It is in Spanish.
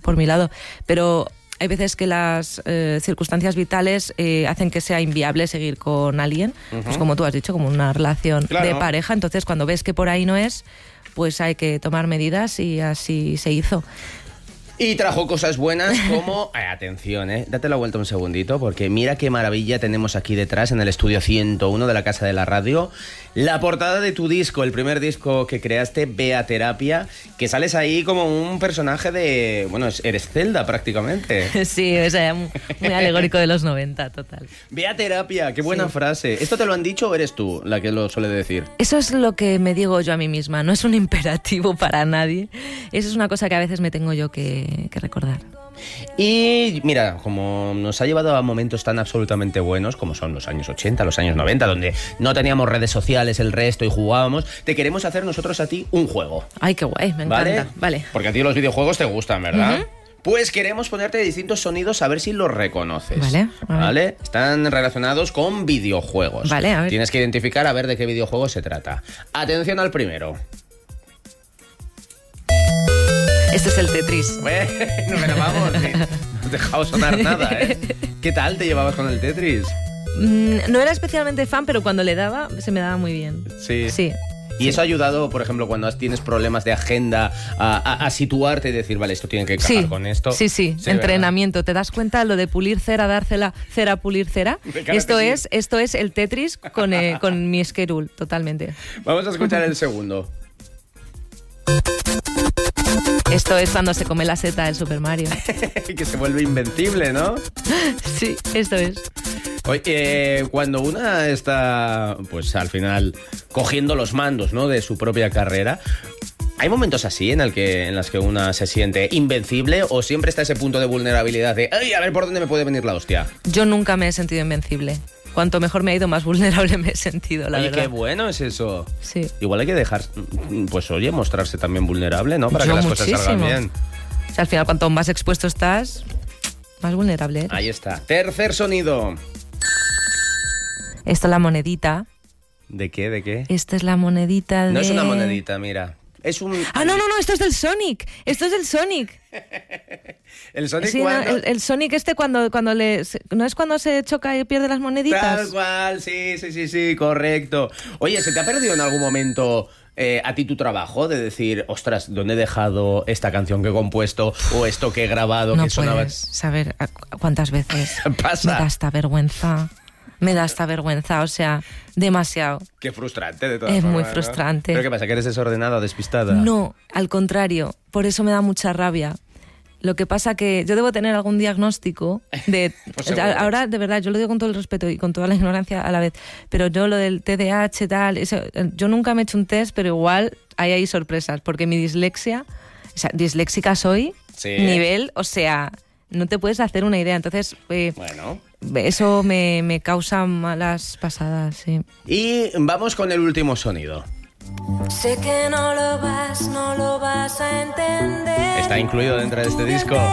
por mi lado. Pero hay veces que las circunstancias vitales hacen que sea inviable seguir con alguien, pues como tú has dicho, como una relación de pareja. Entonces, cuando ves que por ahí no es, pues hay que tomar medidas y así se hizo. Y trajo cosas buenas como... atención, date la vuelta un segundito, porque mira qué maravilla tenemos aquí detrás en el estudio 101 de la Casa de la Radio. La portada de tu disco, el primer disco que creaste, Bea Terapia, que sales ahí como un personaje de... Bueno, eres Zelda prácticamente. Sí, o sea, muy alegórico de los 90, total. Bea Terapia, qué buena frase. ¿Esto te lo han dicho o eres tú la que lo suele decir? Eso es lo que me digo yo a mí misma, no es un imperativo para nadie. Eso es una cosa que a veces me tengo yo que recordar. Y mira, como nos ha llevado a momentos tan absolutamente buenos como son los años 80, los años 90, donde no teníamos redes sociales, el resto, y jugábamos, te queremos hacer nosotros a ti un juego. Ay, qué guay, me encanta. Vale. Porque a ti los videojuegos te gustan, ¿verdad? Pues queremos ponerte distintos sonidos a ver si los reconoces. Vale. Están relacionados con videojuegos. Vale, a ver. Tienes que identificar a ver de qué videojuego se trata. Atención al primero. Este es el Tetris. Bueno, pero vamos, no has dejado sonar nada, ¿Qué tal te llevabas con el Tetris? No era especialmente fan, pero cuando le daba, se me daba muy bien. Sí. ¿Y eso ha ayudado, por ejemplo, cuando tienes problemas de agenda, a situarte y decir, vale, esto tiene que encajar con esto? Sí, entrenamiento. ¿Verdad? ¿Te das cuenta lo de pulir cera, dársela cera, pulir cera? Esto es el Tetris con mi schedule, totalmente. Vamos a escuchar el segundo. Esto es cuando se come la seta del Super Mario. Que se vuelve invencible, ¿no? Sí, esto es. Oye, cuando una está, pues al final, cogiendo los mandos, ¿no?, de su propia carrera, ¿hay momentos así en las que una se siente invencible o siempre está ese punto de vulnerabilidad de, ay, a ver por dónde me puede venir la hostia? Yo nunca me he sentido invencible. Cuanto mejor me ha ido, más vulnerable me he sentido, la verdad. Qué bueno es eso. Sí. Igual hay que dejar, pues oye, mostrarse también vulnerable, ¿no? Para que las cosas salgan bien. O sea, al final, cuanto más expuesto estás, más vulnerable eres. Ahí está. Tercer sonido. Esta es la monedita. ¿De qué? ¿De qué? Esta es la monedita de... No es una monedita, mira. Es un... No, esto es del Sonic. Esto es del Sonic. ¿El Sonic sí, cuándo? El Sonic cuando le... ¿No es cuando se choca y pierde las moneditas? Tal cual, sí, correcto. Oye, ¿se te ha perdido en algún momento a ti tu trabajo? De decir, ostras, ¿dónde he dejado esta canción que he compuesto o esto que he grabado que sonaba? No puedes saber cuántas veces. Pasa. Me da esta vergüenza, o sea, demasiado. Qué frustrante, de todas formas. Es muy frustrante. ¿Pero qué pasa, que eres desordenada o despistada? No, al contrario, por eso me da mucha rabia. Lo que pasa que yo debo tener algún diagnóstico de... Pues ahora, de verdad, yo lo digo con todo el respeto y con toda la ignorancia a la vez, pero yo lo del TDAH, tal, eso, yo nunca me he hecho un test, pero igual hay sorpresas, porque mi dislexia, o sea, disléxica soy, nivel, o sea, no te puedes hacer una idea. Entonces, bueno, eso me causa malas pasadas, sí. Y vamos con el último sonido. Sé que no lo vas a entender. Está incluido dentro de este disco.